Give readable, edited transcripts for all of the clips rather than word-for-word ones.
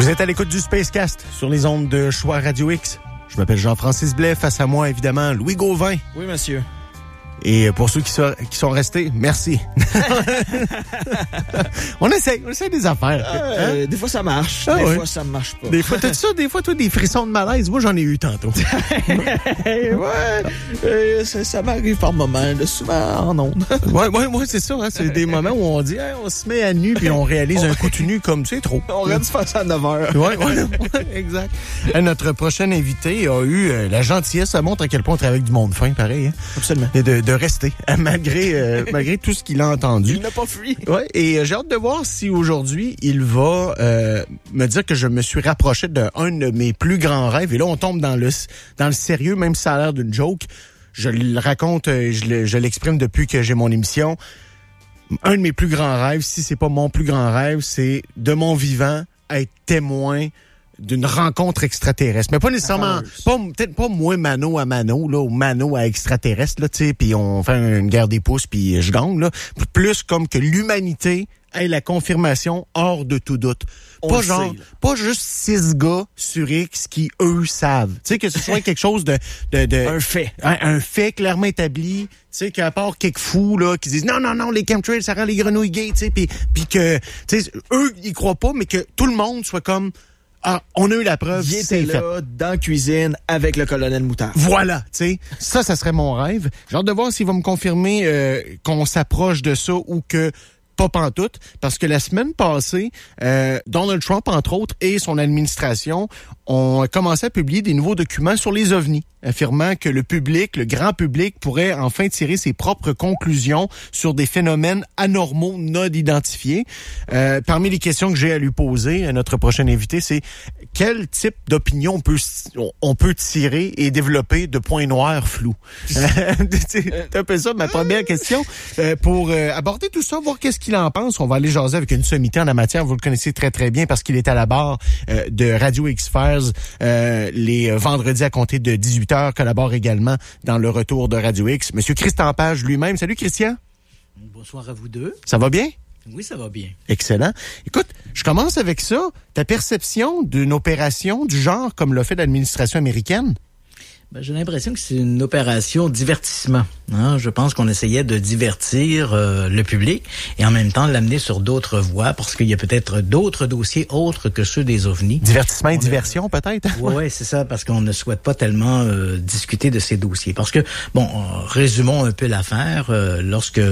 Vous êtes à l'écoute du Spacecast sur les ondes de Choix Radio X. Je m'appelle Jean-Francis Blais. Face à moi, évidemment, Louis Gauvin. Oui, monsieur. Et pour ceux qui sont restés, merci. on essaie des affaires. Des fois, ça marche. Des fois, ça marche pas. Des fois, t'as ça, des fois, toi, des frissons de malaise. Moi, j'en ai eu tantôt. Ça m'arrive par moments, souvent en ondes. ouais, c'est ça. Hein, c'est des moments où on dit, hey, on se met à nu puis on réalise un coup de nu comme c'est trop. On reste face à 9h. Ouais, exact. Notre prochain invité a eu la gentillesse. Ça montre à quel point on travaille avec du monde fin, pareil. Hein? Absolument. Et de rester, malgré tout ce qu'il a entendu. Il n'a pas fui. Ouais, et j'ai hâte de voir si aujourd'hui, il va me dire que je me suis rapproché d'un de mes plus grands rêves. Et là, on tombe dans le sérieux, même si ça a l'air d'une joke. Je le raconte, je l'exprime depuis que j'ai mon émission. Un de mes plus grands rêves, si c'est pas mon plus grand rêve, c'est de mon vivant être témoin d'une rencontre extraterrestre. Mais pas nécessairement, peut-être pas moi mano à mano, là, ou mano à extraterrestre, là, tu sais, puis on fait une guerre des pouces, puis je gagne, là. Plus comme que l'humanité ait la confirmation hors de tout doute. Pas juste 6 gars sur X qui, eux, savent. Tu sais, que ce soit quelque chose de un fait. Un fait clairement établi. Tu sais, qu'à part quelques fous, là, qui disent non, les chemtrails, ça rend les grenouilles gays, tu sais, puis que, tu sais, eux, ils croient pas, mais que tout le monde soit comme, ah, on a eu la preuve. Il était là, dans la cuisine, avec le colonel Moutard. Voilà, tu sais. Ça serait mon rêve. J'ai hâte de voir s'il va me confirmer qu'on s'approche de ça ou que pas pantoute. Parce que la semaine passée, Donald Trump, entre autres, et son administration ont commencé à publier des nouveaux documents sur les ovnis, affirmant que le grand public, pourrait enfin tirer ses propres conclusions sur des phénomènes anormaux non identifiés. Parmi les questions que j'ai à lui poser, à notre prochain invité, c'est quel type d'opinion on peut tirer et développer de points noirs flous? C'est un peu ça ma première question. Pour aborder tout ça, voir qu'est-ce qu'il en pense, on va aller jaser avec une sommité en la matière. Vous le connaissez très, très bien parce qu'il est à la barre de Radio X-Files les vendredis à compter de 18h, collabore également dans le retour de Radio X. Monsieur Christian Page lui-même. Salut Christian. Bonsoir à vous deux. Ça va bien? Oui, ça va bien. Excellent. Écoute, je commence avec ça. Ta perception d'une opération du genre comme l'a fait l'administration américaine? Ben, j'ai l'impression que c'est une opération divertissement. Hein? Je pense qu'on essayait de divertir le public et en même temps l'amener sur d'autres voies parce qu'il y a peut-être d'autres dossiers autres que ceux des ovnis. Divertissement et diversion peut-être? Oui, c'est ça, parce qu'on ne souhaite pas tellement discuter de ces dossiers. Parce que, résumons un peu l'affaire. Lorsque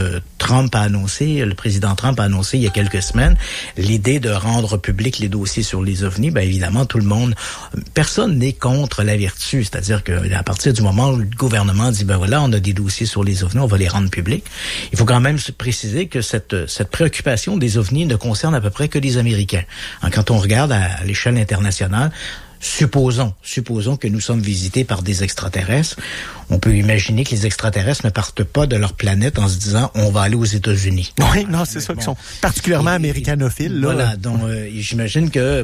le président Trump a annoncé il y a quelques semaines l'idée de rendre public les dossiers sur les ovnis, ben évidemment, personne n'est contre la vertu. C'est-à-dire que à partir du moment où le gouvernement dit, ben voilà, on a des dossiers sur les ovnis, on va les rendre publics. Il faut quand même se préciser que cette préoccupation des ovnis ne concerne à peu près que les Américains. Quand on regarde à l'échelle internationale, supposons que nous sommes visités par des extraterrestres. On peut imaginer que les extraterrestres ne partent pas de leur planète en se disant on va aller aux États-Unis. Oui, non, c'est ça qu'ils sont particulièrement américanophiles. Là. Voilà, donc j'imagine que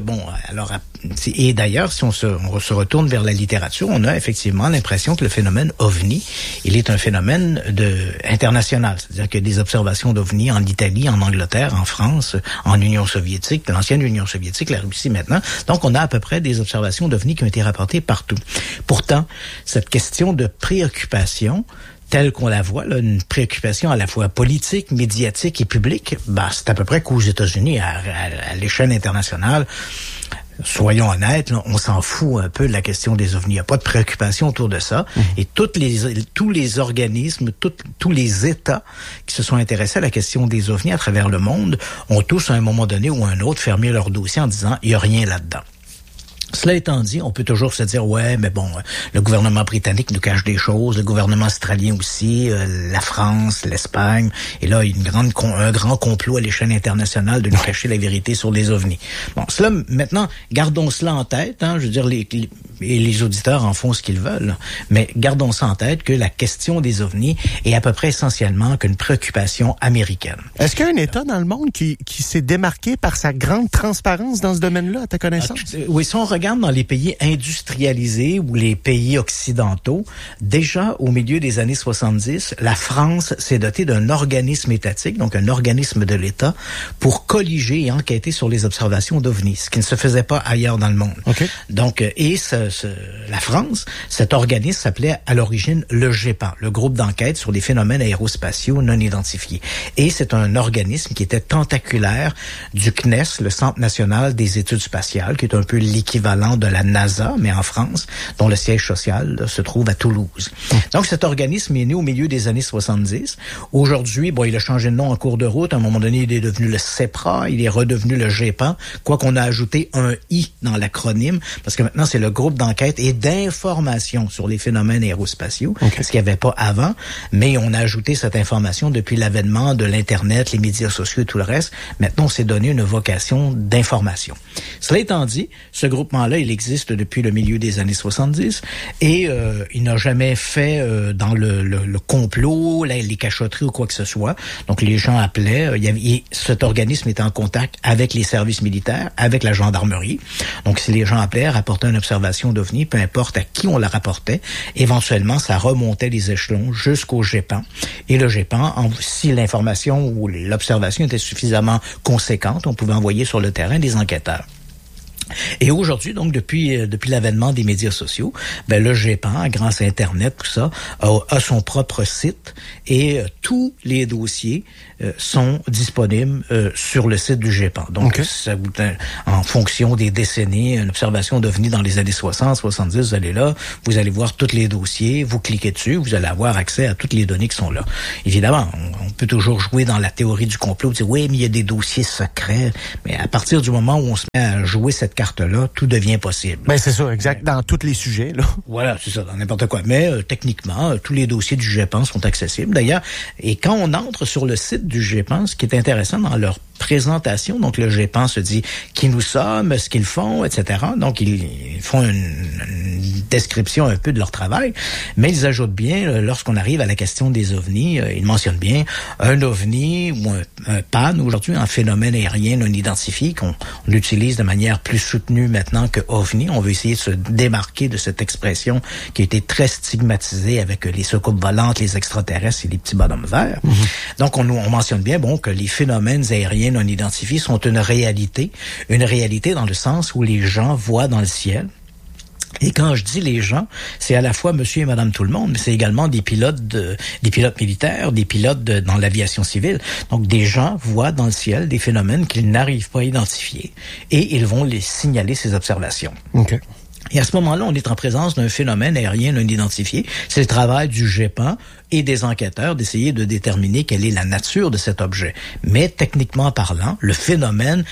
et d'ailleurs si on se retourne vers la littérature, on a effectivement l'impression que le phénomène OVNI, il est un phénomène international, c'est-à-dire qu'il y a des observations d'OVNI en Italie, en Angleterre, en France, en Union soviétique, l'ancienne Union soviétique, la Russie maintenant. Donc on a à peu près des observations d'OVNI qui ont été rapportées partout. Pourtant, cette question de préoccupation telle qu'on la voit, là, une préoccupation à la fois politique, médiatique et publique, c'est à peu près qu'aux États-Unis, à l'échelle internationale, soyons honnêtes, là, on s'en fout un peu de la question des ovnis. Il n'y a pas de préoccupation autour de ça. Et tous les organismes, tous les États qui se sont intéressés à la question des ovnis à travers le monde ont tous, à un moment donné ou à un autre, fermé leur dossier en disant « il n'y a rien là-dedans ». Cela étant dit, on peut toujours se dire, ouais, mais bon, le gouvernement britannique nous cache des choses, le gouvernement australien aussi, la France, l'Espagne, et là, il y a un grand complot à l'échelle internationale de nous cacher la vérité sur les ovnis. Bon, cela, maintenant, gardons cela en tête, hein, je veux dire, les auditeurs en font ce qu'ils veulent, mais gardons ça en tête que la question des ovnis est à peu près essentiellement qu'une préoccupation américaine. Est-ce qu'il y a un État dans le monde qui s'est démarqué par sa grande transparence dans ce domaine-là, à ta connaissance? Oui, si on regarde regarde dans les pays industrialisés ou les pays occidentaux, déjà au milieu des années 70, la France s'est dotée d'un organisme étatique, donc un organisme de l'État, pour colliger et enquêter sur les observations d'OVNI, ce qui ne se faisait pas ailleurs dans le monde. Okay. Donc, la France, cet organisme s'appelait à l'origine le GEPAN, le groupe d'enquête sur les phénomènes aérospatiaux non identifiés. Et c'est un organisme qui était tentaculaire du CNES, le Centre national des études spatiales, qui est un peu l'équivalent de la NASA, mais en France, dont le siège social se trouve à Toulouse. Donc, cet organisme est né au milieu des années 70. Aujourd'hui, il a changé de nom en cours de route. À un moment donné, il est devenu le CEPRA, il est redevenu le GEPAN, quoi qu'on a ajouté un I dans l'acronyme, parce que maintenant, c'est le groupe d'enquête et d'information sur les phénomènes aérospatiaux, ce qu'il n'y avait pas avant, mais on a ajouté cette information depuis l'avènement de l'Internet, les médias sociaux et tout le reste. Maintenant, on s'est donné une vocation d'information. Cela étant dit, ce groupement-là, il existe depuis le milieu des années 70 et il n'a jamais fait dans le complot, les cachotteries ou quoi que ce soit. Donc, les gens appelaient, cet organisme était en contact avec les services militaires, avec la gendarmerie. Donc, si les gens appelaient, rapportaient une observation d'OVNI, peu importe à qui on la rapportait, éventuellement, ça remontait les échelons jusqu'au GEPAN. Et le GEPAN, si l'information ou l'observation était suffisamment conséquente, on pouvait envoyer sur le terrain des enquêteurs. Et aujourd'hui, donc, depuis l'avènement des médias sociaux, le GEPAN, grâce à Internet, tout ça, a son propre site et tous les dossiers sont disponibles sur le site du GEPAN. Donc, en fonction des décennies, une observation d'OVNI dans les années 60, 70, vous allez là, vous allez voir tous les dossiers, vous cliquez dessus, vous allez avoir accès à toutes les données qui sont là. Évidemment, on peut toujours jouer dans la théorie du complot, dire oui, mais il y a des dossiers secrets, mais à partir du moment où on se met à jouer cette carte-là, tout devient possible. Ben c'est ça, exact, dans tous les sujets, là. Voilà, c'est ça, dans n'importe quoi. Mais techniquement, tous les dossiers du GEPAN sont accessibles. D'ailleurs, et quand on entre sur le site du GEPAN, ce qui est intéressant dans leur présentation, donc le GEPAN se dit qui nous sommes, ce qu'ils font, etc. Donc, ils font une description un peu de leur travail, mais ils ajoutent bien, lorsqu'on arrive à la question des ovnis, ils mentionnent bien un ovni ou un PAN, aujourd'hui, un phénomène aérien non identifié, qu'on utilise de manière plus soutenue maintenant que ovni. On veut essayer de se démarquer de cette expression qui a été très stigmatisée avec les soucoupes volantes, les extraterrestres et les petits bonhommes verts. Donc, on mentionne bien, que les phénomènes aériens non identifiés sont une réalité dans le sens où les gens voient dans le ciel. Et quand je dis les gens, c'est à la fois monsieur et madame tout le monde, mais c'est également des pilotes militaires, des pilotes dans l'aviation civile. Donc, des gens voient dans le ciel des phénomènes qu'ils n'arrivent pas à identifier et ils vont les signaler, ces observations. OK. Et à ce moment-là, on est en présence d'un phénomène aérien non identifié. C'est le travail du GEPAN et des enquêteurs d'essayer de déterminer quelle est la nature de cet objet. Mais techniquement parlant, les phénomènes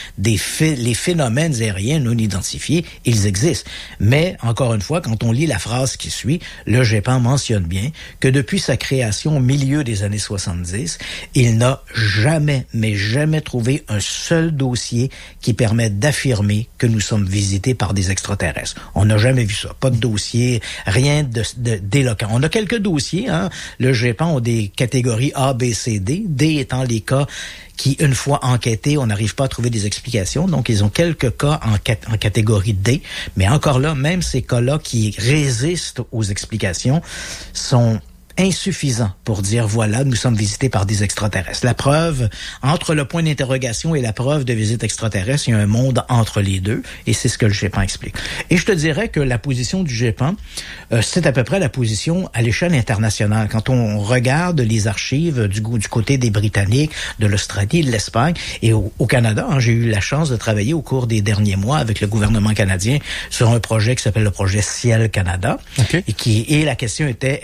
aériens non identifiés, ils existent. Mais, encore une fois, quand on lit la phrase qui suit, le GEPAN mentionne bien que depuis sa création au milieu des années 70, il n'a jamais trouvé un seul dossier qui permette d'affirmer que nous sommes visités par des extraterrestres. On n'a jamais vu ça. Pas de dossier, rien d'éloquent. On a quelques dossiers, Le GEPAN a des catégories A, B, C, D. D étant les cas qui, une fois enquêtés, on n'arrive pas à trouver des explications. Donc, ils ont quelques cas en catégorie D. Mais encore là, même ces cas-là qui résistent aux explications sont insuffisant pour dire, voilà, nous sommes visités par des extraterrestres. La preuve, entre le point d'interrogation et la preuve de visite extraterrestre, il y a un monde entre les deux, et c'est ce que le GEPAN explique. Et je te dirais que la position du GEPAN, c'est à peu près la position à l'échelle internationale. Quand on regarde les archives du côté des Britanniques, de l'Australie, de l'Espagne, et au Canada, j'ai eu la chance de travailler au cours des derniers mois avec le gouvernement canadien sur un projet qui s'appelle le projet Ciel Canada, et la question était,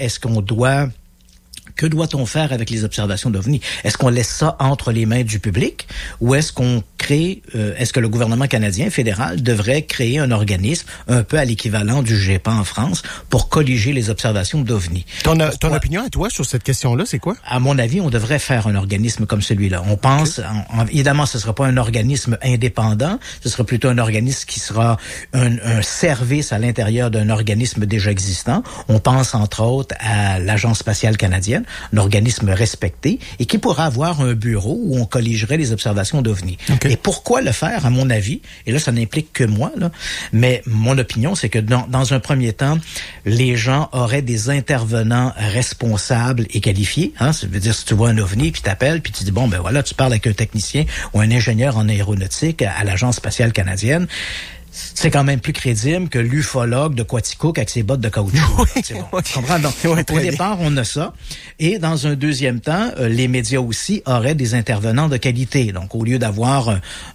que doit-on faire avec les observations d'OVNI? Est-ce qu'on laisse ça entre les mains du public ou est-ce qu'on crée, est-ce que le gouvernement canadien fédéral devrait créer un organisme un peu à l'équivalent du GEPAN en France pour colliger les observations d'OVNI? Ton opinion à toi sur cette question-là, c'est quoi? À mon avis, on devrait faire un organisme comme celui-là. On pense, évidemment, ce ne sera pas un organisme indépendant, ce sera plutôt un organisme qui sera un service à l'intérieur d'un organisme déjà existant. On pense entre autres à l'Agence spatiale canadienne. un organisme respecté et qui pourra avoir un bureau où on colligerait les observations d'OVNI. Okay. Et pourquoi le faire, à mon avis, et là, ça n'implique que moi, là, mais mon opinion, c'est que dans un premier temps, les gens auraient des intervenants responsables et qualifiés. Hein? Ça veut dire, si tu vois un OVNI, puis t'appelles, puis tu dis, bon, ben voilà, tu parles avec un technicien ou un ingénieur en aéronautique à l'Agence spatiale canadienne. C'est quand même plus crédible que l'ufologue de Quaticook avec ses bottes de caoutchouc. Oui, c'est bon. Tu comprends? Donc, au départ, on a ça. Et dans un deuxième temps, les médias aussi auraient des intervenants de qualité. Donc, au lieu d'avoir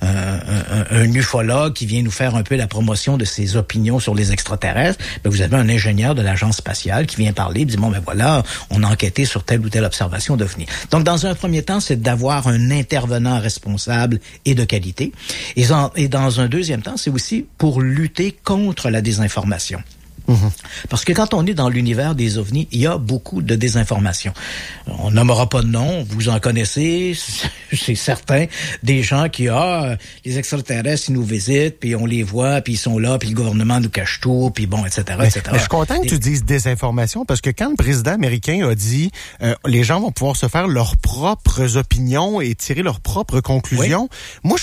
un ufologue qui vient nous faire un peu la promotion de ses opinions sur les extraterrestres, ben, vous avez un ingénieur de l'agence spatiale qui vient parler et dit, bon, ben voilà, on a enquêté sur telle ou telle observation d'OVNI. Donc, dans un premier temps, c'est d'avoir un intervenant responsable et de qualité. Et dans un deuxième temps, c'est aussi pour lutter contre la désinformation. Parce que quand on est dans l'univers des ovnis, il y a beaucoup de désinformation. On nommera pas de nom, vous en connaissez, c'est certain, des gens qui, les extraterrestres, ils nous visitent, puis on les voit, puis ils sont là, puis le gouvernement nous cache tout, puis bon, etc., etc. Mais je suis content que tu dises désinformation, parce que quand le président américain a dit les gens vont pouvoir se faire leurs propres opinions et tirer leurs propres conclusions, moi,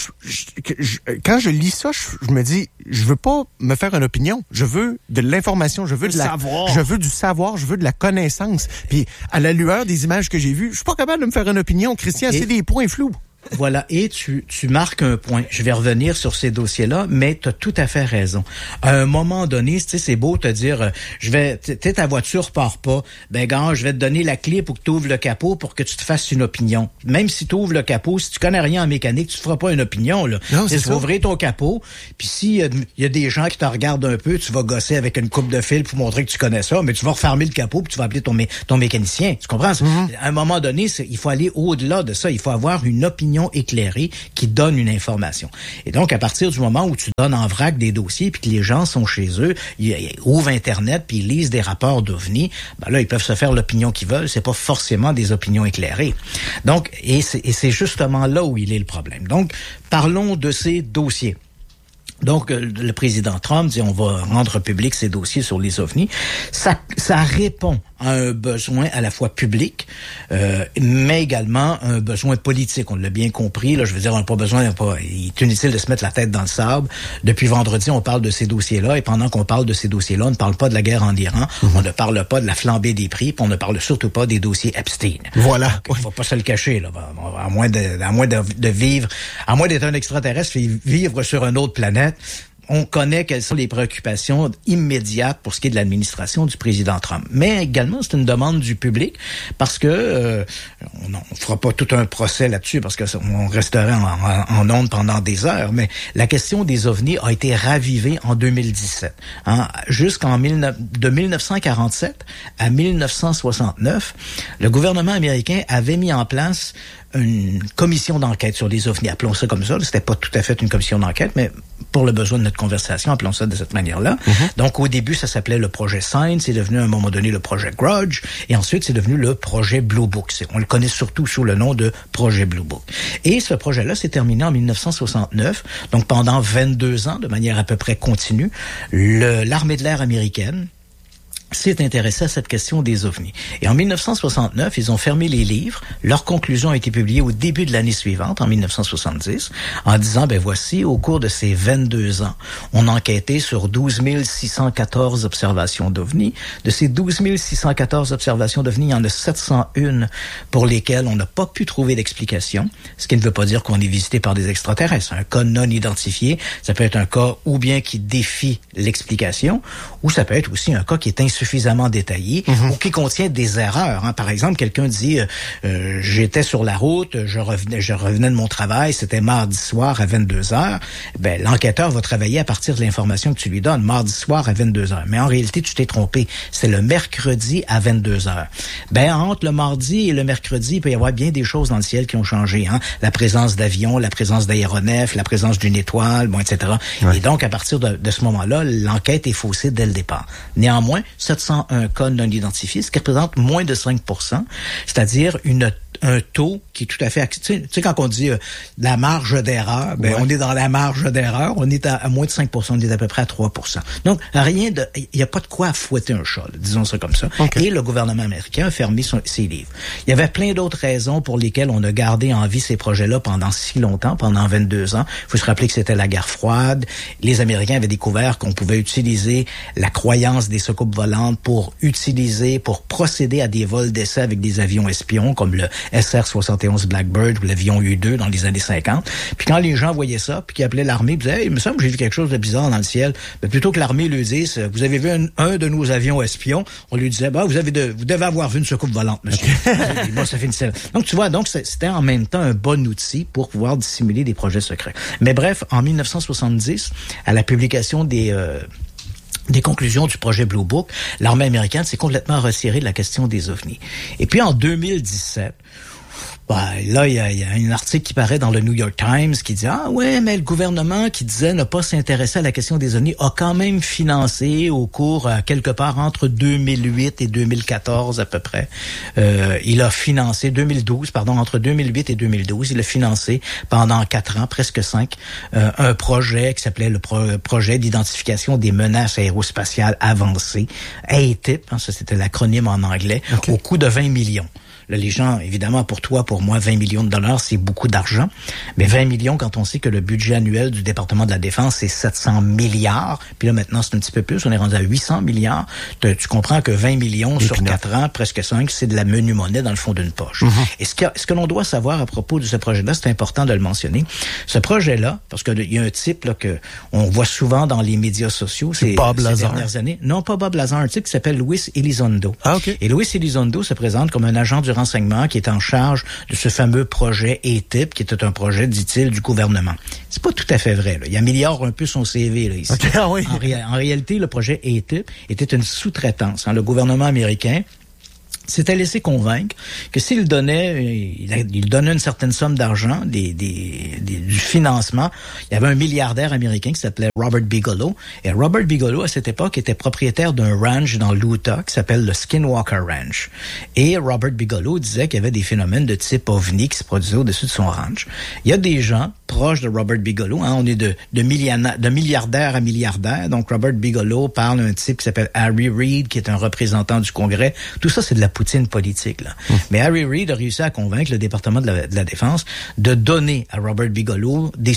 quand je lis ça, je me dis, je veux pas me faire une opinion, je veux de l'information. Je veux je veux du savoir, je veux de la connaissance. Puis à la lueur des images que j'ai vues, je suis pas capable de me faire une opinion. Christian, c'est des points flous. Voilà, et tu marques un point. Je vais revenir sur ces dossiers-là, mais tu as tout à fait raison. À un moment donné, tu sais, c'est beau te dire, ta voiture part pas, ben gars, je vais te donner la clé pour que tu ouvres le capot pour que tu te fasses une opinion. Même si tu ouvres le capot, si tu connais rien en mécanique, tu te feras pas une opinion, là. Non, c'est tu vas ouvrir ton capot, puis s'il y a des gens qui te regardent un peu, tu vas gosser avec une coupe de fil pour montrer que tu connais ça, mais tu vas refermer le capot puis tu vas appeler ton mécanicien. Tu comprends? À un moment donné, il faut aller au-delà de ça. Il faut avoir une opinion éclairée qui donne une information. Et donc, à partir du moment où tu donnes en vrac des dossiers puis que les gens sont chez eux, ils ouvrent Internet puis ils lisent des rapports d'OVNI, ben là, ils peuvent se faire l'opinion qu'ils veulent. C'est pas forcément des opinions éclairées. Donc, et c'est justement là où il est le problème. Donc, parlons de ces dossiers. Donc, le président Trump dit on va rendre public ces dossiers sur les OVNI. Ça répond à un besoin à la fois public, mais également un besoin politique. On l'a bien compris. Là, je veux dire, on n'a pas besoin. Il est inutile de se mettre la tête dans le sable. Depuis vendredi, on parle de ces dossiers-là, et pendant qu'on parle de ces dossiers-là, on ne parle pas de la guerre en Iran, on ne parle pas de la flambée des prix, puis on ne parle surtout pas des dossiers Epstein. Voilà. Il faut pas se le cacher, là. À moins de vivre, à moins d'être un extraterrestre, vivre sur une autre planète. On connaît quelles sont les préoccupations immédiates pour ce qui est de l'administration du président Trump. Mais également, c'est une demande du public parce que on fera pas tout un procès là-dessus parce que on resterait en ondes pendant des heures. Mais la question des ovnis a été ravivée en 2017. Hein, de 1947 à 1969, le gouvernement américain avait mis en place une commission d'enquête sur les ovnis, appelons ça comme ça. C'était pas tout à fait une commission d'enquête, mais pour le besoin de notre conversation, appelons ça de cette manière-là. Donc, au début, ça s'appelait le projet Sign, c'est devenu à un moment donné le projet Grudge, et ensuite, c'est devenu le projet Blue Book. On le connaît surtout sous le nom de projet Blue Book. Et ce projet-là s'est terminé en 1969, donc pendant 22 ans, de manière à peu près continue, l'armée de l'air américaine s'est intéressé à cette question des ovnis. Et en 1969, ils ont fermé les livres. Leur conclusion a été publiée au début de l'année suivante, en 1970, en disant, ben voici, au cours de ces 22 ans, on a enquêté sur 12 614 observations d'ovnis. De ces 12 614 observations d'ovnis, il y en a 701 pour lesquelles on n'a pas pu trouver d'explication, ce qui ne veut pas dire qu'on est visité par des extraterrestres. Un cas non identifié, ça peut être un cas ou bien qui défie l'explication, ou ça peut être aussi un cas qui est insuffisamment détaillé ou qui contient des erreurs. Hein. Par exemple, quelqu'un dit j'étais sur la route, je revenais de mon travail, c'était mardi soir à 22h. Ben l'enquêteur va travailler à partir de l'information que tu lui donnes, mardi soir à 22h. Mais en réalité, tu t'es trompé. C'est le mercredi à 22h. Ben entre le mardi et le mercredi, il peut y avoir bien des choses dans le ciel qui ont changé. Hein. La présence d'avions, la présence d'aéronefs, la présence d'une étoile, bon, etc. Ouais. Et donc, à partir de ce moment-là, l'enquête est faussée dès le départ. Néanmoins, 701 cas non identifiés, ce qui représente moins de 5%, c'est-à-dire une un taux qui est tout à fait... Tu sais, quand on dit la marge d'erreur, on est dans la marge d'erreur, on est à moins de 5%, on est à peu près à 3%. Donc, il n'y a pas de quoi fouetter un chat, là, disons ça comme ça. Okay. Et le gouvernement américain a fermé ses livres. Il y avait plein d'autres raisons pour lesquelles on a gardé en vie ces projets-là pendant si longtemps, pendant 22 ans. Il faut se rappeler que c'était la guerre froide. Les Américains avaient découvert qu'on pouvait utiliser la croyance des soucoupes volantes pour procéder à des vols d'essai avec des avions espions, comme le SR-71 Blackbird ou l'avion U-2 dans les années 50. Puis quand les gens voyaient ça, puis qu'ils appelaient l'armée, ils disaient « Hey, il me semble que j'ai vu quelque chose de bizarre dans le ciel. » Mais plutôt que l'armée lui dise « Vous avez vu un de nos avions espions? » On lui disait « Vous devez avoir vu une soucoupe volante, monsieur. » Bon, ça finissait. Donc, tu vois, c'était en même temps un bon outil pour pouvoir dissimuler des projets secrets. Mais bref, en 1970, à la publication des conclusions du projet Blue Book, l'armée américaine s'est complètement retirée de la question des ovnis. Et puis en 2017, là, il y a un article qui paraît dans le New York Times qui dit « mais le gouvernement qui disait ne pas s'intéresser à la question des ovnis a quand même financé au cours, quelque part, entre 2008 et 2014 à peu près. Il a financé, entre 2008 et 2012, il a financé pendant 4 ans, presque 5, un projet qui s'appelait le projet d'identification des menaces aérospatiales avancées, ATIP, ça c'était l'acronyme en anglais, au coût de 20 millions. Là, les gens, évidemment, pour toi, pour moi, 20 millions de dollars, c'est beaucoup d'argent. Mais 20 millions, quand on sait que le budget annuel du département de la Défense, c'est 700 milliards. Puis là, maintenant, c'est un petit peu plus. On est rendu à 800 milliards. Tu comprends que 20 millions sur 4 ans, presque 5, c'est de la menue monnaie dans le fond d'une poche. Et ce que l'on doit savoir à propos de ce projet-là, c'est important de le mentionner. Ce projet-là, parce qu'il y a un type là que on voit souvent dans les médias sociaux ces dernières années. Non, pas Bob Lazar, un type qui s'appelle Luis Elizondo. Et Luis Elizondo se présente comme un agent du renseignement qui est en charge de ce fameux projet ATIP, qui était un projet, dit-il, du gouvernement. C'est pas tout à fait vrai, là. Il améliore un peu son CV, là, ici. En réalité, le projet ATIP était une sous-traitance. Le gouvernement américain s'était laissé convaincre que s'il donnait, il donnait une certaine somme d'argent, du financement. Il y avait un milliardaire américain qui s'appelait Robert Bigelow. Et Robert Bigelow, à cette époque, était propriétaire d'un ranch dans l'Utah qui s'appelle le Skinwalker Ranch. Et Robert Bigelow disait qu'il y avait des phénomènes de type ovni qui se produisaient au-dessus de son ranch. Il y a des gens proches de Robert Bigelow, on est de milliardaire à milliardaire. Donc Robert Bigelow parle d'un type qui s'appelle Harry Reid, qui est un représentant du Congrès. Tout ça, c'est de la poutine politique, là. Mais Harry Reid a réussi à convaincre le département de la Défense de donner à Robert Bigelow des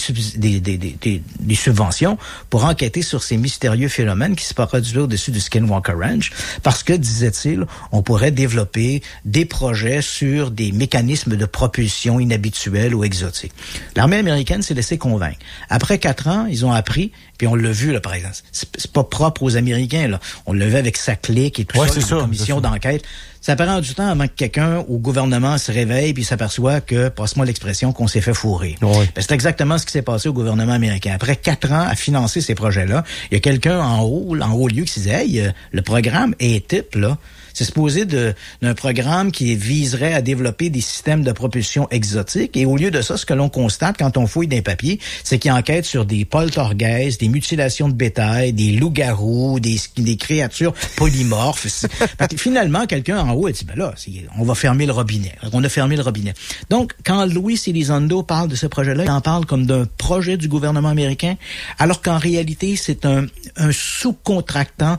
subventions pour enquêter sur ces mystérieux phénomènes qui se produisent au-dessus du Skinwalker Ranch, parce que, disait-il, on pourrait développer des projets sur des mécanismes de propulsion inhabituels ou exotiques. L'armée américaine s'est laissée convaincre. Après 4 ans, ils ont appris, puis on l'a vu, là, par exemple. C'est pas propre aux Américains, là. On le vu avec sa clique et tout ça, une commission d'enquête. Ça prend du temps avant que quelqu'un au gouvernement se réveille puis s'aperçoit que, passe-moi l'expression, qu'on s'est fait fourrer. C'est exactement ce qui s'est passé au gouvernement américain. Après 4 ans à financer ces projets-là, il y a quelqu'un en haut lieu qui se disait « Hey, le programme ATIP, là, c'est supposé d'un programme qui viserait à développer des systèmes de propulsion exotiques. Et au lieu de ça, ce que l'on constate quand on fouille des papiers, c'est qu'il enquête sur des poltergeists, des mutilations de bétail, des loups-garous, des créatures polymorphes. Finalement, quelqu'un en haut a dit, on va fermer le robinet. On a fermé le robinet. Donc, quand Luis Elizondo parle de ce projet-là, il en parle comme d'un projet du gouvernement américain, alors qu'en réalité, c'est un sous-contractant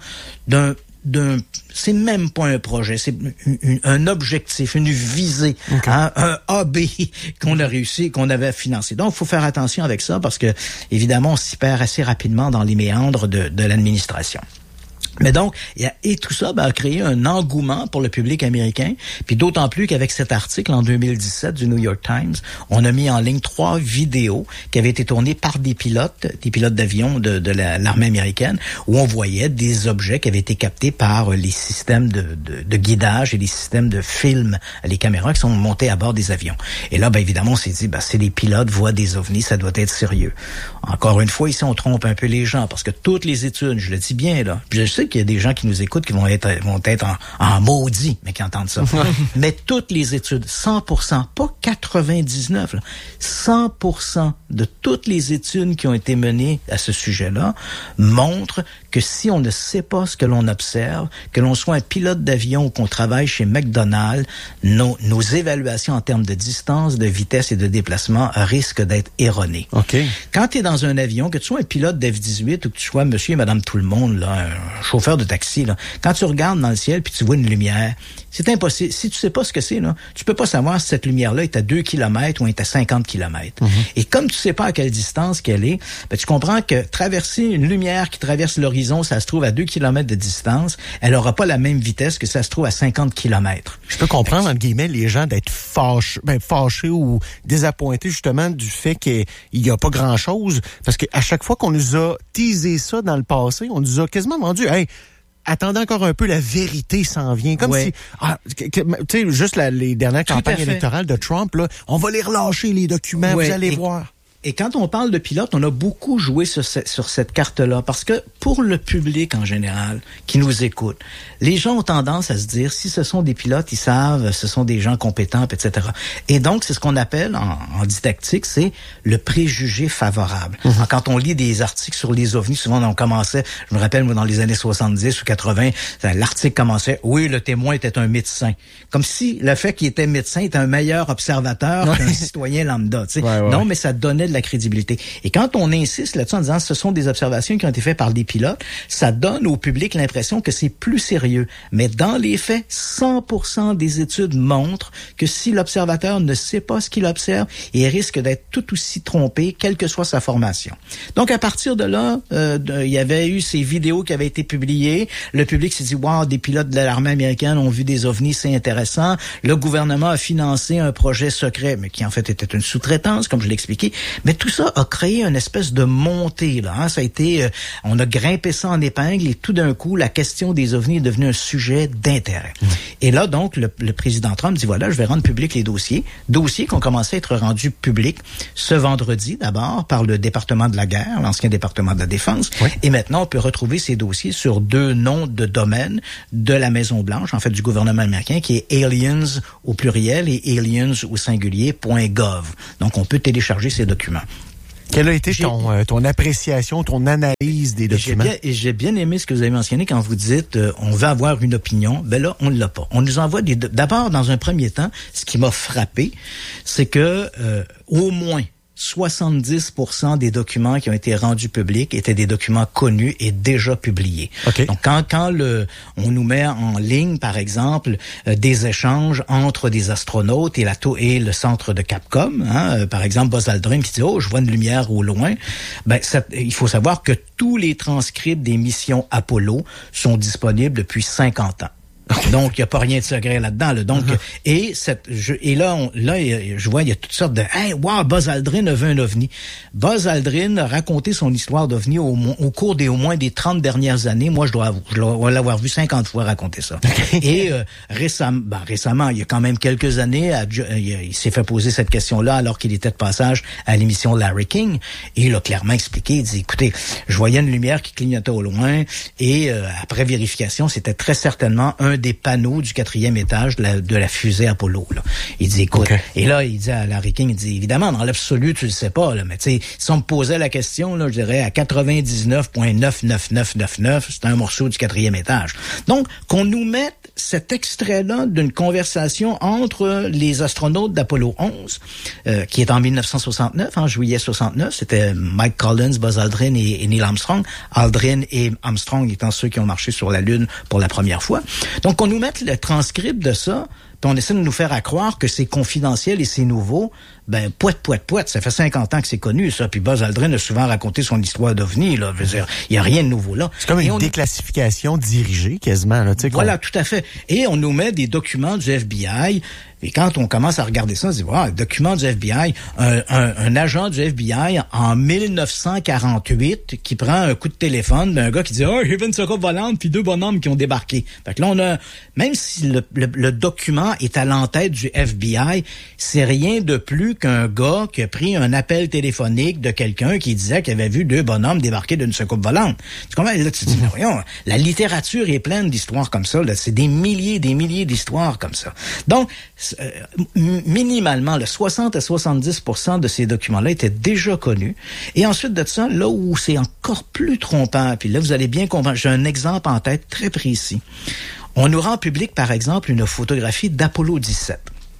c'est même pas un projet, c'est un objectif, une visée, un AB qu'on a réussi, qu'on avait financé. Donc, il faut faire attention avec ça parce que, évidemment, on s'y perd assez rapidement dans les méandres de l'administration. Mais donc, et tout ça a créé un engouement pour le public américain, puis d'autant plus qu'avec cet article en 2017 du New York Times, on a mis en ligne 3 vidéos qui avaient été tournées par des pilotes d'avion de l'armée américaine, où on voyait des objets qui avaient été captés par les systèmes de guidage et les systèmes de film, les caméras qui sont montées à bord des avions. Et là, évidemment, on s'est dit, si les pilotes voient des ovnis, ça doit être sérieux. Encore une fois, ici, on trompe un peu les gens, parce que toutes les études, je le dis bien, là, je sais sais qu'il y a des gens qui nous écoutent qui vont être en maudit, mais qui entendent ça. Mais toutes les études, 100%, pas 99, là, 100% de toutes les études qui ont été menées à ce sujet-là montrent que si on ne sait pas ce que l'on observe, que l'on soit un pilote d'avion ou qu'on travaille chez McDonald's, nos évaluations en termes de distance, de vitesse et de déplacement risquent d'être erronées. Okay. Quand tu es dans un avion, que tu sois un pilote d'F-18 ou que tu sois monsieur et madame tout le monde, là, un chauffeur de taxi, là, quand tu regardes dans le ciel puis tu vois une lumière, c'est impossible. Si tu sais pas ce que c'est, là, tu peux pas savoir si cette lumière-là est à 2 km ou est à 50 km. Mm-hmm. Et comme tu sais pas à quelle distance qu'elle est, ben, tu comprends que traverser une lumière qui traverse l'horizon, ça se trouve à 2 km de distance, elle aura pas la même vitesse que ça se trouve à 50 km. Je peux comprendre, entre guillemets, les gens d'être fâchés ou désappointés, justement, du fait qu'il y a pas grand-chose. Parce qu'à chaque fois qu'on nous a teasé ça dans le passé, on nous a quasiment vendu, hey, attendez encore un peu, la vérité s'en vient. Comme si, tu sais, juste les dernières campagnes électorales de Trump, là, on va les relâcher, les documents, vous allez voir. Et quand on parle de pilote, on a beaucoup joué sur cette carte-là, parce que pour le public en général qui nous écoute, les gens ont tendance à se dire, si ce sont des pilotes, ils savent, ce sont des gens compétents, etc. Et donc, c'est ce qu'on appelle en didactique, c'est le préjugé favorable. Mm-hmm. Quand on lit des articles sur les ovnis, souvent on commençait, je me rappelle, moi, dans les années 70 ou 80, l'article commençait, oui, le témoin était un médecin. Comme si le fait qu'il était médecin était un meilleur observateur qu'un citoyen lambda. Tu sais. Non, mais ça donnait de la crédibilité. Et quand on insiste là-dessus en disant ce sont des observations qui ont été faites par des pilotes, ça donne au public l'impression que c'est plus sérieux. Mais dans les faits, 100% des études montrent que si l'observateur ne sait pas ce qu'il observe, il risque d'être tout aussi trompé, quelle que soit sa formation. Donc, à partir de là, il y avait eu ces vidéos qui avaient été publiées. Le public s'est dit, wow, des pilotes de l'armée américaine ont vu des ovnis, c'est intéressant. Le gouvernement a financé un projet secret, mais qui en fait était une sous-traitance, comme je l'ai expliqué. Mais tout ça a créé une espèce de montée, là. Hein? Ça a été, on a grimpé ça en épingle et tout d'un coup, la question des ovnis est devenue un sujet d'intérêt. Et là, donc, le président Trump dit, voilà, je vais rendre public les dossiers qui ont commencé à être rendus publics ce vendredi, d'abord, par le département de la guerre, l'ancien département de la défense. Oui. Et maintenant, on peut retrouver ces dossiers sur 2 noms de domaine de la Maison-Blanche, en fait, du gouvernement américain, qui est aliens au pluriel et aliens au singulier .gov. Donc, on peut télécharger ces documents. Quelle a été ton appréciation, ton analyse des documents? J'ai bien aimé ce que vous avez mentionné quand vous dites on veut avoir une opinion. Ben là, on ne l'a pas. On nous envoie d'abord, dans un premier temps, ce qui m'a frappé, c'est que au moins 70% des documents qui ont été rendus publics étaient des documents connus et déjà publiés. Okay. Donc, quand on nous met en ligne, par exemple, des échanges entre des astronautes et le centre de Capcom, hein, par exemple, Buzz Aldrin qui dit « Oh, je vois une lumière au loin », ben, il faut savoir que tous les transcripts des missions Apollo sont disponibles depuis 50 ans. Donc, il n'y a pas rien de secret là-dedans. Là. Donc, et là, je vois, il y a toutes sortes de, hey, wow, Buzz Aldrin a vu un ovni. Buzz Aldrin a raconté son histoire d'ovni au cours au moins des 30 dernières années. Moi, je dois l'avoir vu 50 fois raconter ça. Et récemment, il y a quand même quelques années, il s'est fait poser cette question-là alors qu'il était de passage à l'émission Larry King. Et il a clairement expliqué, il dit, écoutez, je voyais une lumière qui clignotait au loin et après vérification, c'était très certainement un des panneaux du 4e étage de la fusée Apollo. Là. Il dit, écoute, et là, il dit à Larry King, il dit, évidemment, dans l'absolu, tu le sais pas, là, mais tu sais, si on me posait la question, là, je dirais à 99,99999, c'est un morceau du 4e étage. Donc, qu'on nous mette cet extrait-là d'une conversation entre les astronautes d'Apollo 11, qui est en 1969, en juillet 69, c'était Mike Collins, Buzz Aldrin et Neil Armstrong. Aldrin et Armstrong étant ceux qui ont marché sur la Lune pour la première fois. Donc, qu'on nous mette le transcript de ça, puis on essaie de nous faire croire que c'est confidentiel et c'est nouveau, ben, poète, ça fait 50 ans que c'est connu, ça. Puis Buzz Aldrin a souvent raconté son histoire d'OVNI, là. Je veux dire, il n'y a rien de nouveau là. C'est comme une déclassification dirigée, quasiment, là, tu sais. Voilà, tout à fait. Et on nous met des documents du FBI. Et quand on commence à regarder ça, on se dit, wow, document du FBI, un agent du FBI en 1948 qui prend un coup de téléphone d'un gars qui dit, oh, j'ai vu une soucoupe volante, puis 2 bonhommes qui ont débarqué. Fait que là, on a, même si le document gars est à l'entête du FBI, c'est rien de plus qu'un gars qui a pris un appel téléphonique de quelqu'un qui disait qu'il avait vu 2 bonhommes débarquer d'une soucoupe volante. Tu comprends? Là, tu te dis, mais voyons, la littérature est pleine d'histoires comme ça. Là. C'est des milliers d'histoires comme ça. Donc, minimalement, 60 à 70% de ces documents-là étaient déjà connus. Et ensuite de ça, là où c'est encore plus trompant, puis là, vous allez bien comprendre, j'ai un exemple en tête très précis. On nous rend public, par exemple, une photographie d'Apollo 17.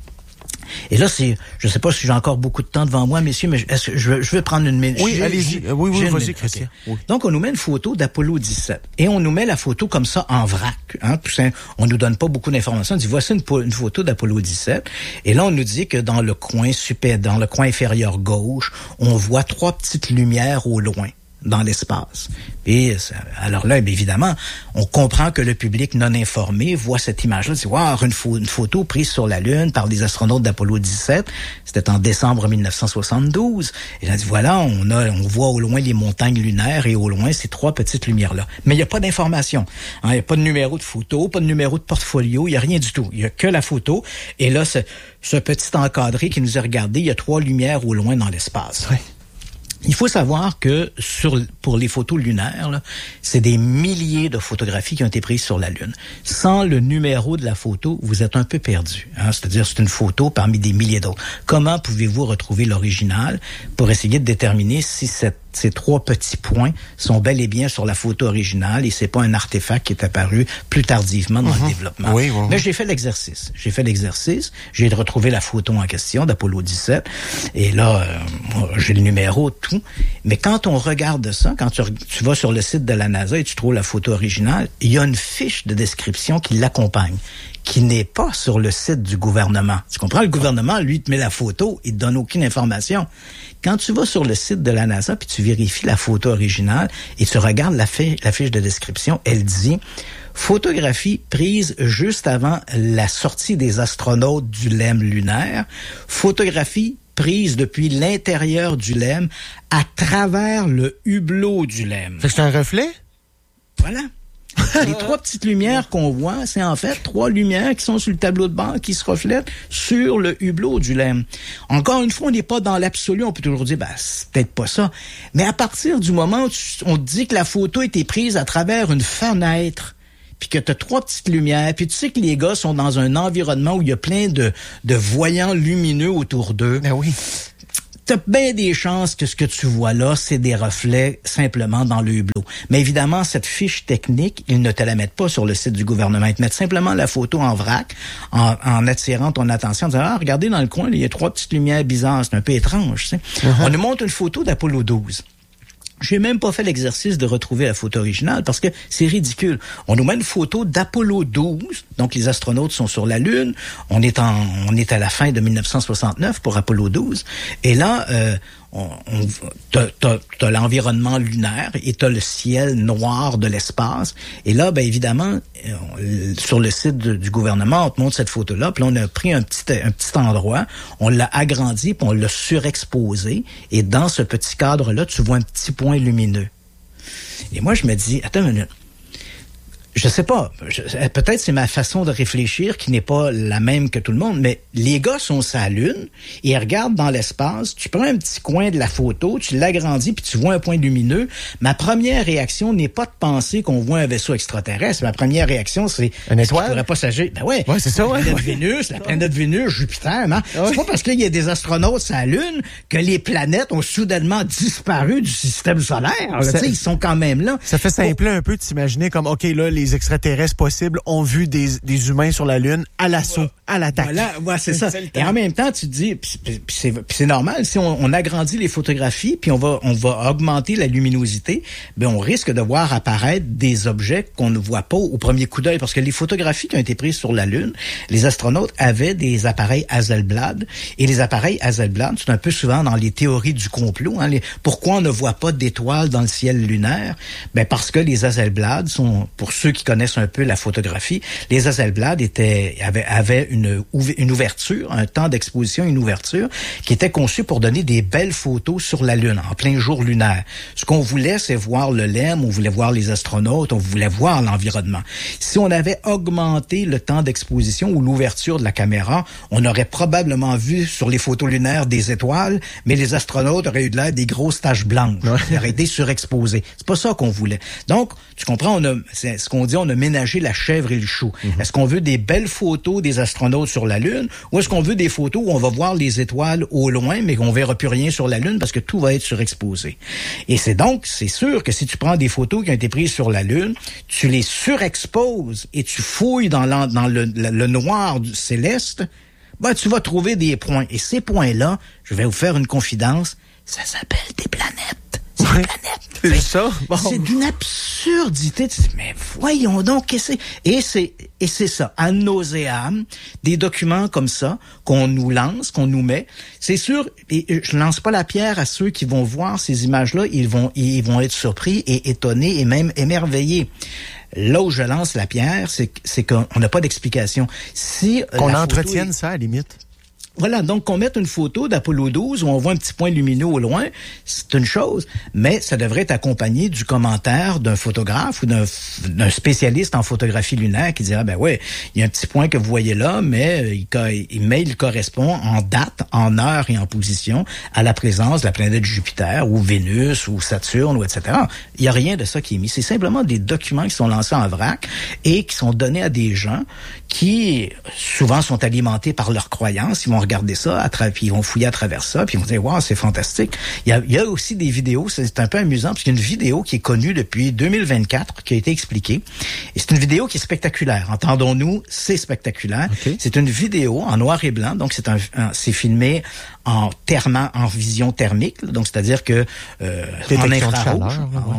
Et là, je sais pas si j'ai encore beaucoup de temps devant moi, messieurs, mais est-ce que je veux prendre une minute? Oui, allez-y. Oui, vas-y, Christian. Okay. Oui. Donc, on nous met une photo d'Apollo 17. Et on nous met la photo comme ça en vrac. Hein? On nous donne pas beaucoup d'informations. On dit, voici une photo d'Apollo 17. Et là, on nous dit que dans le coin inférieur gauche, on voit 3 petites lumières au loin dans l'espace. Et alors là, bien évidemment, on comprend que le public non informé voit cette image-là, dit wow, une photo prise sur la Lune par des astronautes d'Apollo 17. C'était en décembre 1972. Et là, dit voilà, on voit au loin les montagnes lunaires et au loin ces 3 petites lumières-là. Mais il n'y a pas d'information. Il n'y a pas de numéro de photo, pas de numéro de portfolio, il n'y a rien du tout. Il n'y a que la photo. Et là, ce petit encadré qui nous a regardé, il y a 3 lumières au loin dans l'espace. Oui. Il faut savoir que pour les photos lunaires, là, c'est des milliers de photographies qui ont été prises sur la Lune. Sans le numéro de la photo, vous êtes un peu perdu. Hein? C'est-à-dire, c'est une photo parmi des milliers d'autres. Comment pouvez-vous retrouver l'original pour essayer de déterminer si ces 3 petits points sont bel et bien sur la photo originale et c'est pas un artefact qui est apparu plus tardivement dans le développement. Oui. Mais j'ai fait l'exercice. J'ai retrouvé la photo en question d'Apollo 17 et là, j'ai le numéro, tout. Mais quand on regarde ça, quand tu vas sur le site de la NASA et tu trouves la photo originale, il y a une fiche de description qui l'accompagne, qui n'est pas sur le site du gouvernement. Tu comprends? Le gouvernement, lui, te met la photo, il te donne aucune information. Quand tu vas sur le site de la NASA puis tu vérifies la photo originale et tu regardes la fiche de description, elle dit « Photographie prise juste avant la sortie des astronautes du LEM lunaire. Photographie prise depuis l'intérieur du LEM à travers le hublot du LEM. » Fait que c'est un reflet? Voilà. Les 3 petites lumières qu'on voit, c'est en fait 3 lumières qui sont sur le tableau de bord qui se reflètent sur le hublot du LEM. Encore une fois, on n'est pas dans l'absolu. On peut toujours dire, c'est peut-être pas ça. Mais à partir du moment où on te dit que la photo a été prise à travers une fenêtre, puis que tu as 3 petites lumières, puis tu sais que les gars sont dans un environnement où il y a plein de voyants lumineux autour d'eux. Ben oui. T'as bien des chances que ce que tu vois là, c'est des reflets simplement dans le hublot. Mais évidemment, cette fiche technique, ils ne te la mettent pas sur le site du gouvernement. Ils te mettent simplement la photo en vrac, en attirant ton attention, en disant, regardez dans le coin, il y a 3 petites lumières bizarres. C'est un peu étrange, tu sais. On nous montre une photo d'Apollo 12. J'ai même pas fait l'exercice de retrouver la photo originale parce que c'est ridicule. On nous met une photo d'Apollo 12, donc les astronautes sont sur la Lune. On est à la fin de 1969 pour Apollo 12. Et là, t'as l'environnement lunaire et t'as le ciel noir de l'espace. Et là, ben évidemment, sur le site du gouvernement, on te montre cette photo-là. Puis là, on a pris un petit endroit, on l'a agrandi, puis on l'a surexposé. Et dans ce petit cadre-là, tu vois un petit point lumineux. Et moi, je me dis, attends une minute. Je sais pas, peut-être c'est ma façon de réfléchir qui n'est pas la même que tout le monde, mais les gars sont sur la Lune, et ils regardent dans l'espace, tu prends un petit coin de la photo, tu l'agrandis, puis tu vois un point lumineux. Ma première réaction n'est pas de penser qu'on voit un vaisseau extraterrestre. Ma première réaction, c'est... Une étoile? Il pourrait pas s'agir. Ben ouais, c'est ça, ouais. La planète Vénus, Jupiter, hein? Ouais. C'est pas parce qu'il y a des astronautes sur la Lune que les planètes ont soudainement disparu du système solaire. Ils sont quand même là. Ça fait simpler un peu de s'imaginer comme, OK, là, les extraterrestres possibles ont vu des humains sur la Lune à l'assaut, à l'attaque. Voilà, c'est ça. Et en même temps, tu te dis, c'est normal, si on agrandit les photographies, puis on va augmenter la luminosité, ben on risque de voir apparaître des objets qu'on ne voit pas au premier coup d'œil, parce que les photographies qui ont été prises sur la Lune, les astronautes avaient des appareils Hasselblad, et les appareils Hasselblad, c'est un peu souvent dans les théories du complot, hein, pourquoi on ne voit pas d'étoiles dans le ciel lunaire? Ben parce que les Hasselblad sont, pour ceux qui connaissent un peu la photographie, les Hasselblad avaient une ouverture, un temps d'exposition, une ouverture qui était conçue pour donner des belles photos sur la Lune, en plein jour lunaire. Ce qu'on voulait, c'est voir le LEM, on voulait voir les astronautes, on voulait voir l'environnement. Si on avait augmenté le temps d'exposition ou l'ouverture de la caméra, on aurait probablement vu sur les photos lunaires des étoiles, mais les astronautes auraient eu de l'air des grosses taches blanches. Ils auraient été surexposés. C'est pas ça qu'on voulait. Donc, tu comprends, c'est ce qu'on dit, on a ménagé la chèvre et le chou. Est-ce qu'on veut des belles photos des astronautes sur la Lune, ou est-ce qu'on veut des photos où on va voir les étoiles au loin, mais qu'on verra plus rien sur la Lune parce que tout va être surexposé? Et c'est sûr que si tu prends des photos qui ont été prises sur la Lune, tu les surexposes et tu fouilles dans le noir du céleste, tu vas trouver des points. Et ces points-là, je vais vous faire une confidence, ça s'appelle des planètes. C'est des planètes. C'est ça? Bon. C'est d'une absurdité. Tu dis, mais voyons donc, qu'est-ce que c'est? Et c'est ça, ad nauseam, des documents comme ça, qu'on nous lance, qu'on nous met. C'est sûr, et je lance pas la pierre à ceux qui vont voir ces images-là, ils vont être surpris et étonnés et même émerveillés. Là où je lance la pierre, c'est qu'on n'a pas d'explication. Si qu'on entretienne ça, à la limite. Voilà, donc qu'on mette une photo d'Apollo 12 où on voit un petit point lumineux au loin, c'est une chose, mais ça devrait être accompagné du commentaire d'un photographe ou d'un spécialiste en photographie lunaire qui dira, ben ouais, il y a un petit point que vous voyez là, mais il correspond en date, en heure et en position à la présence de la planète Jupiter ou Vénus ou Saturne ou etc. Il n'y a rien de ça qui est mis. C'est simplement des documents qui sont lancés en vrac et qui sont donnés à des gens qui souvent sont alimentés par leurs croyances. Ils vont regarder ça, puis ils vont fouiller à travers ça, puis ils vont dire, wow, c'est fantastique. Il y a aussi des vidéos, c'est un peu amusant, parce qu'il y a une vidéo qui est connue depuis 2024, qui a été expliquée. Et c'est une vidéo qui est spectaculaire. Entendons-nous, c'est spectaculaire. Okay. C'est une vidéo en noir et blanc, donc c'est filmé en vision thermique, donc c'est-à-dire que en infrarouge,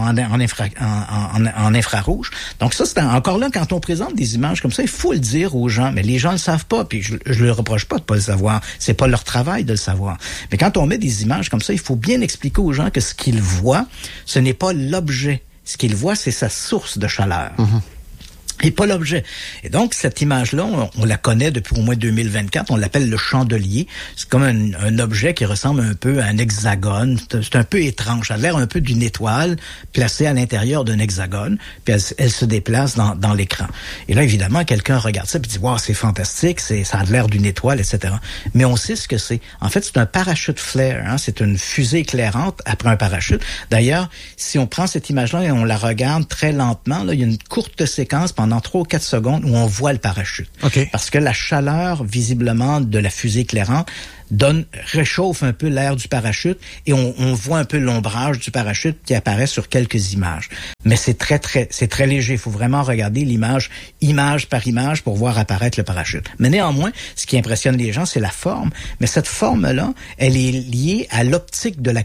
en infrarouge. Donc ça, c'est encore là, quand on présente des images comme ça, il faut le dire aux gens, mais les gens le savent pas, puis je leur reproche pas de pas le savoir. C'est pas leur travail de le savoir. Mais quand on met des images comme ça, il faut bien expliquer aux gens que ce qu'ils voient, ce n'est pas l'objet. Ce qu'ils voient, c'est sa source de chaleur. Et pas l'objet. Et donc, cette image-là, on la connaît depuis au moins 2024. On l'appelle le chandelier. C'est comme un objet qui ressemble un peu à un hexagone. C'est un peu étrange. Ça a l'air un peu d'une étoile placée à l'intérieur d'un hexagone. Puis elle se déplace dans l'écran. Et là, évidemment, quelqu'un regarde ça et dit, wow, c'est fantastique. Ça a l'air d'une étoile, etc. Mais on sait ce que c'est. En fait, c'est un parachute flare. Hein? C'est une fusée éclairante après un parachute. D'ailleurs, si on prend cette image-là et on la regarde très lentement, là, il y a une courte séquence pendant 3 ou 4 secondes où on voit le parachute. Okay. Parce que la chaleur, visiblement, de la fusée éclairante réchauffe un peu l'air du parachute et on voit un peu l'ombrage du parachute qui apparaît sur quelques images. Mais c'est très léger. Il faut vraiment regarder l'image, image par image pour voir apparaître le parachute. Mais néanmoins, ce qui impressionne les gens, c'est la forme. Mais cette forme-là, elle est liée à l'optique de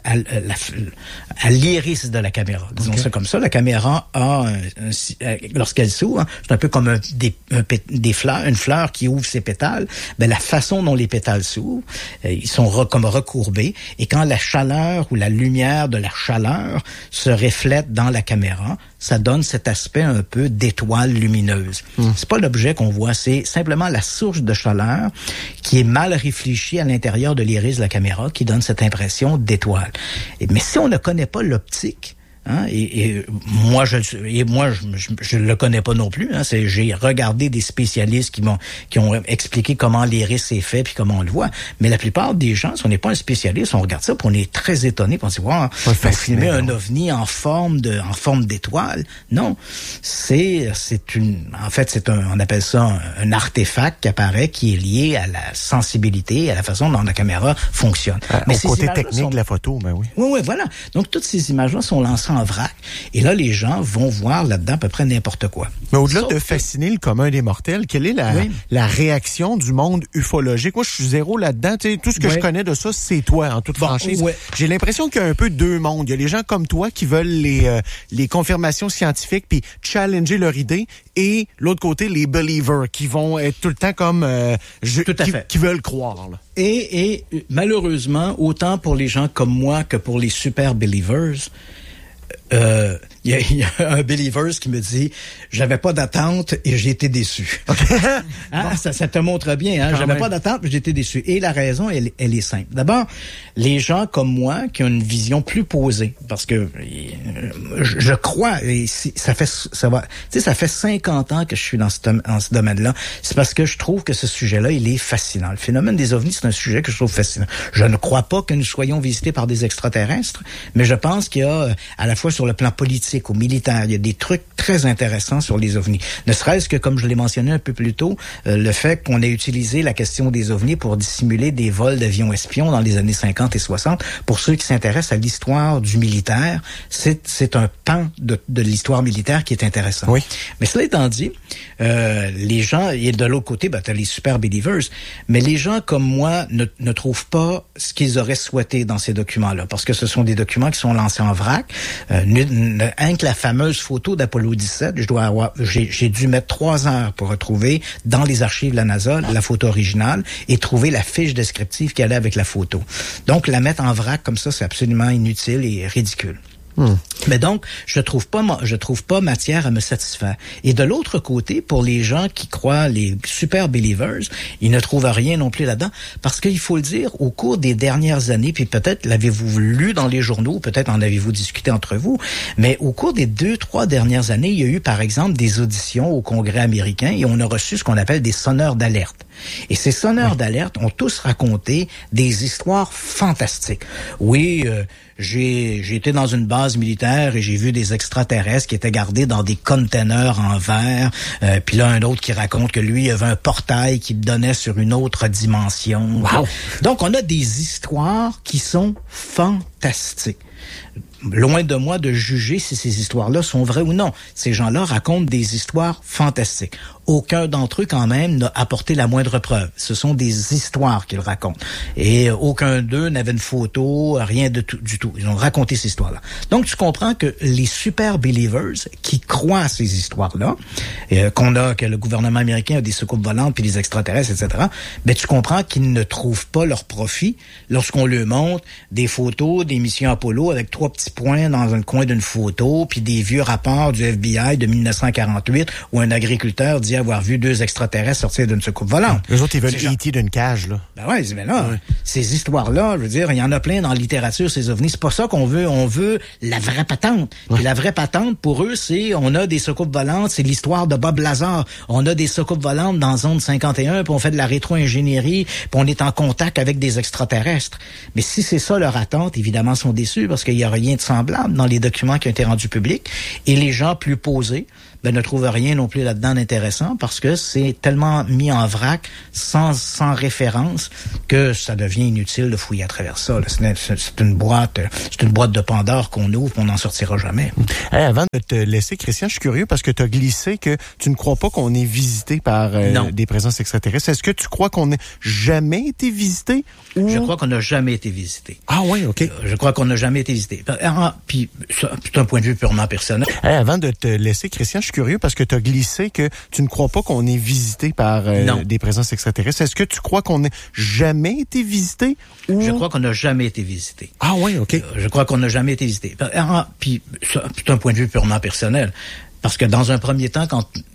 à l'iris de la caméra. Disons ça comme ça. La caméra a, lorsqu'elle s'ouvre, hein, c'est un peu comme des fleurs, une fleur qui ouvre ses pétales. Ben, la façon dont les pétales s'ouvrent, ils sont comme recourbés, et quand la chaleur ou la lumière de la chaleur se reflète dans la caméra, ça donne cet aspect un peu d'étoile lumineuse. C'est pas l'objet qu'on voit, c'est simplement la source de chaleur qui est mal réfléchie à l'intérieur de l'iris de la caméra qui donne cette impression d'étoile. Mais si on ne connaît pas l'optique, hein, et moi je le connais pas non plus, hein, j'ai regardé des spécialistes qui ont expliqué comment l'iris est fait puis comment on le voit, mais la plupart des gens, si on n'est pas un spécialiste, on regarde ça puis on est très étonné, puis on se dit wow, on filmer un ovni en forme d'étoile. Non, on appelle ça un artefact qui apparaît, qui est lié à la sensibilité, à la façon dont la caméra fonctionne. Mais au côté technique de la photo, ben oui. Oui, voilà. Donc toutes ces images-là sont lancées en vrac. Et là, les gens vont voir là-dedans à peu près n'importe quoi. Mais au-delà de fasciner le commun des mortels, quelle est la réaction du monde ufologique? Moi, je suis zéro là-dedans. Tu sais, tout ce que je connais de ça, c'est toi, en toute franchise. J'ai l'impression qu'il y a un peu deux mondes. Il y a les gens comme toi qui veulent les confirmations scientifiques puis challenger leur idée, et l'autre côté, les believers qui vont être tout le temps comme qui veulent croire. Là. Et malheureusement, autant pour les gens comme moi que pour les super believers, Il y a un Believers qui me dit, j'avais pas d'attente et j'ai été déçu. Okay. Bon. Ça te montre bien, hein? J'avais pas d'attente et j'ai été déçu. Et la raison, elle est simple. D'abord, les gens comme moi qui ont une vision plus posée, parce que je crois, et ça fait 50 ans que je suis dans ce domaine-là, c'est parce que je trouve que ce sujet-là, il est fascinant. Le phénomène des ovnis, c'est un sujet que je trouve fascinant. Je ne crois pas que nous soyons visités par des extraterrestres, mais je pense qu'il y a, à la fois sur le plan politique, au militaire, il y a des trucs très intéressants sur les ovnis. Ne serait-ce que, comme je l'ai mentionné un peu plus tôt, le fait qu'on ait utilisé la question des ovnis pour dissimuler des vols d'avions espions dans les années 50 et 60. Pour ceux qui s'intéressent à l'histoire du militaire, c'est un pan de l'histoire militaire qui est intéressant. Oui. Mais cela étant dit, les gens, et de l'autre côté, t'as les super believers, mais les gens comme moi ne trouvent pas ce qu'ils auraient souhaité dans ces documents-là, parce que ce sont des documents qui sont lancés en vrac. Rien que la fameuse photo d'Apollo 17, j'ai dû mettre 3 heures pour retrouver dans les archives de la NASA la photo originale et trouver la fiche descriptive qui allait avec la photo. Donc, la mettre en vrac comme ça, c'est absolument inutile et ridicule. Mais donc, je trouve pas matière à me satisfaire. Et de l'autre côté, pour les gens qui croient les super believers, ils ne trouvent rien non plus là-dedans, parce qu'il faut le dire, au cours des dernières années, puis peut-être l'avez-vous lu dans les journaux, peut-être en avez-vous discuté entre vous, mais au cours des 2-3 dernières années, il y a eu par exemple des auditions au Congrès américain et on a reçu ce qu'on appelle des sonneurs d'alerte. Et ces sonneurs d'alerte ont tous raconté des histoires fantastiques. Oui, j'ai été dans une base militaire et j'ai vu des extraterrestres qui étaient gardés dans des containers en verre. Puis là, un autre qui raconte que lui, il y avait un portail qui donnait sur une autre dimension. Wow. Donc, on a des histoires qui sont fantastiques. Loin de moi de juger si ces histoires-là sont vraies ou non. Ces gens-là racontent des histoires fantastiques. Aucun d'entre eux, quand même, n'a apporté la moindre preuve. Ce sont des histoires qu'ils racontent. Et aucun d'eux n'avait une photo, rien du tout. Ils ont raconté ces histoires-là. Donc, tu comprends que les super believers qui croient à ces histoires-là, que le gouvernement américain a des soucoupes volantes puis des extraterrestres, etc., ben, tu comprends qu'ils ne trouvent pas leur profit lorsqu'on leur montre des photos des missions Apollo avec 3 petits points dans un coin d'une photo, puis des vieux rapports du FBI de 1948 où un agriculteur dit avoir vu 2 extraterrestres sortir d'une soucoupe volante. Les autres, ils veulent E.T. d'une cage, là. Ben ouais, mais là, ces histoires-là, je veux dire, il y en a plein dans la littérature, ces ovnis. C'est pas ça qu'on veut. On veut la vraie patente. Ouais. Et la vraie patente, pour eux, c'est, on a des soucoupes volantes, c'est l'histoire de Bob Lazar. On a des soucoupes volantes dans Zone 51, puis on fait de la rétro-ingénierie, puis on est en contact avec des extraterrestres. Mais si c'est ça leur attente, évidemment, ils sont déçus parce qu'il y a rien de semblable dans les documents qui ont été rendus publics. Et les gens plus posés, ne trouvent rien non plus là-dedans d'intéressant parce que c'est tellement mis en vrac, sans référence, que ça devient inutile de fouiller à travers ça. Là. C'est une boîte de Pandore qu'on ouvre, on n'en sortira jamais. Hey, avant de te laisser, Christian, je suis curieux parce que tu as glissé que tu ne crois pas qu'on est visité par des présences extraterrestres. Est-ce que tu crois qu'on n'a jamais été visité? Ou... Je crois qu'on n'a jamais été visité. Ah oui, OK. Je crois qu'on n'a jamais été visité. Puis, c'est un point de vue purement personnel. Hey, avant de te laisser, Christian, je suis curieux parce que tu as glissé que tu ne crois pas qu'on est visité par des présences extraterrestres. Est-ce que tu crois qu'on n'a jamais été visité? Ou... Je crois qu'on n'a jamais été visité. Ah oui, OK. Je crois qu'on n'a jamais été visité. Puis, c'est un point de vue purement personnel. Parce que dans un premier temps, quand